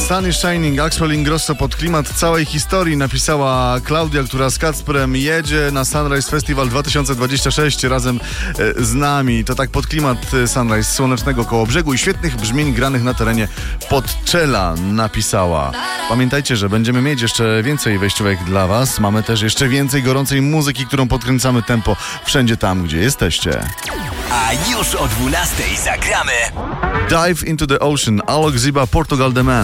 Sun is Shining, Axel Ingrosso pod klimat całej historii napisała Klaudia, która z Kacprem jedzie na Sunrise Festival 2026 razem z nami. To tak pod klimat Sunrise słonecznego Kołobrzegu i świetnych brzmień granych na terenie Podczela napisała. Pamiętajcie, że będziemy mieć jeszcze więcej wejściówek dla was. Mamy też jeszcze więcej gorącej muzyki, którą podkręcamy tempo wszędzie tam, gdzie jesteście. A już o 12:00 zagramy Dive into the Ocean, Alok Ziba, Portugal The Man.